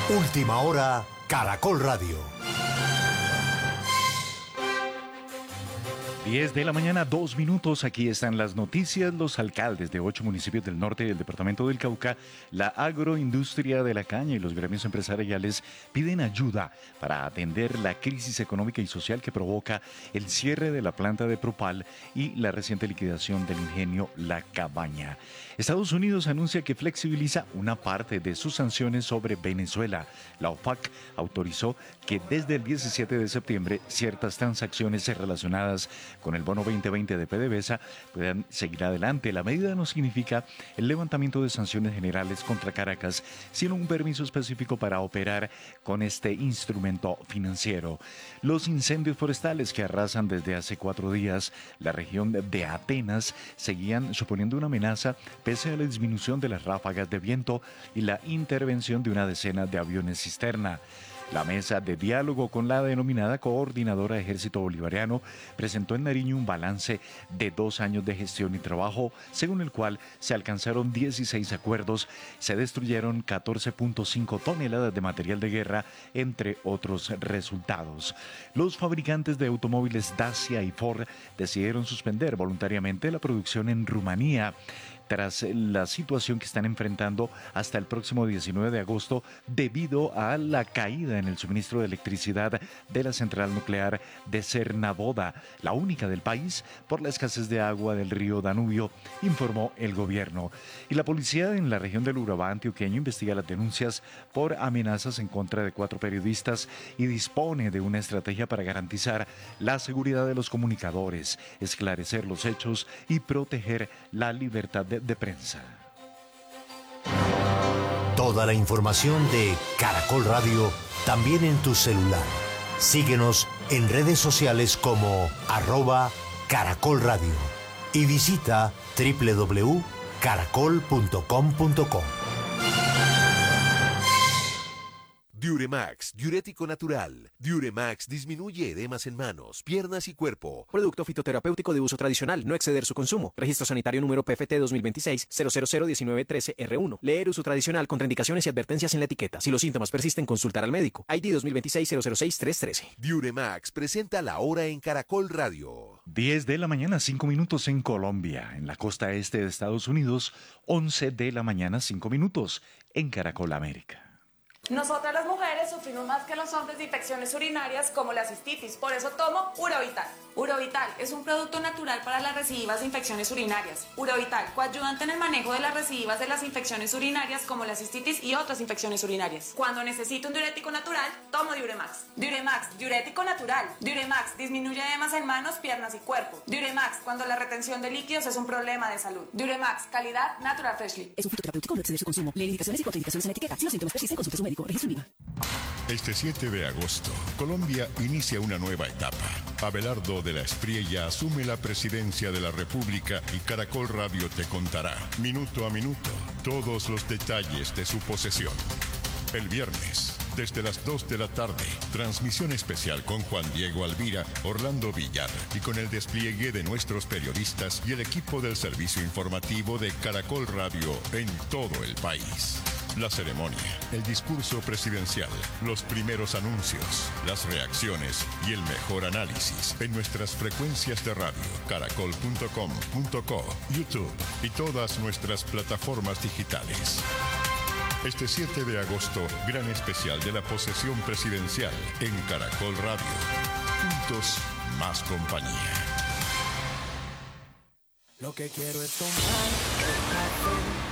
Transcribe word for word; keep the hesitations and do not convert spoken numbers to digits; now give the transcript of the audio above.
Última hora, Caracol Radio. diez de la mañana, dos minutos. Aquí están las noticias. Los alcaldes de ocho municipios del norte del departamento del Cauca, la agroindustria de la caña y los gremios empresariales piden ayuda para atender la crisis económica y social que provoca el cierre de la planta de Propal y la reciente liquidación del ingenio La Cabaña. Estados Unidos anuncia que flexibiliza una parte de sus sanciones sobre Venezuela. La OPAC autorizó que desde el diecisiete de septiembre ciertas transacciones relacionadas con el bono veinte veinte de PDVSA puedan seguir adelante. La medida no significa el levantamiento de sanciones generales contra Caracas, sino un permiso específico para operar con este instrumento financiero. Los incendios forestales que arrasan desde hace cuatro días la región de Atenas seguían suponiendo una amenaza pese a la disminución de las ráfagas de viento y la intervención de una decena de aviones cisterna. La mesa de diálogo con la denominada Coordinadora Ejército Bolivariano presentó en Nariño un balance de dos años de gestión y trabajo, según el cual se alcanzaron dieciséis acuerdos, se destruyeron catorce punto cinco toneladas de material de guerra, entre otros resultados. Los fabricantes de automóviles Dacia y Ford decidieron suspender voluntariamente la producción en Rumanía, tras la situación que están enfrentando hasta el próximo diecinueve de agosto debido a la caída en el suministro de electricidad de la central nuclear de Cernavodă, la única del país, por la escasez de agua del río Danubio, informó el gobierno. Y la policía en la región del Urabá antioqueño investiga las denuncias por amenazas en contra de cuatro periodistas y dispone de una estrategia para garantizar la seguridad de los comunicadores, esclarecer los hechos y proteger la libertad de de prensa. Toda la información de Caracol Radio también en tu celular. Síguenos en redes sociales como arroba Caracol Radio y visita doble u doble u doble u punto caracol punto com punto co. Diuremax, diurético natural. Diuremax disminuye edemas en manos, piernas y cuerpo. Producto fitoterapéutico de uso tradicional, no exceder su consumo. Registro sanitario número P F T dos mil veintiséis cero cero cero diecinueve trece R uno. Leer uso tradicional, contraindicaciones y advertencias en la etiqueta. Si los síntomas persisten, consultar al médico. I D dos mil veintiséis cero cero seis tres trece. Diuremax presenta la hora en Caracol Radio. diez de la mañana, cinco minutos en Colombia. En la costa este de Estados Unidos, once de la mañana, cinco minutos en Caracol América. Nosotras las mujeres sufrimos más que los hombres de infecciones urinarias como la cistitis, por eso tomo Urovital. Urovital es un producto natural para las recidivas de infecciones urinarias. Urovital, coayudante en el manejo de las recidivas de las infecciones urinarias como la cistitis y otras infecciones urinarias. Cuando necesito un diurético natural, tomo Diuremax. Diuremax, diurético natural. Diuremax disminuye edemas en manos, piernas y cuerpo. Diuremax, cuando la retención de líquidos es un problema de salud. Diuremax, calidad Natural Freshly. Es un fitoterapéutico, no exceder su consumo. Lee indicaciones y contraindicaciones en la etiqueta. Si los síntomas persisten, consulte a su médico. Registro IVA. Este siete de agosto, Colombia inicia una nueva etapa. Abelardo de la Espriella asume la presidencia de la República y Caracol Radio te contará, minuto a minuto, todos los detalles de su posesión. El viernes, desde las dos de la tarde, transmisión especial con Juan Diego Alvira, Orlando Villar y con el despliegue de nuestros periodistas y el equipo del servicio informativo de Caracol Radio en todo el país. La ceremonia, el discurso presidencial, los primeros anuncios, las reacciones y el mejor análisis en nuestras frecuencias de radio, caracol punto com punto co, YouTube y todas nuestras plataformas digitales. Este siete de agosto, gran especial de la posesión presidencial en Caracol Radio. Juntos, más compañía. Lo que quiero es tomar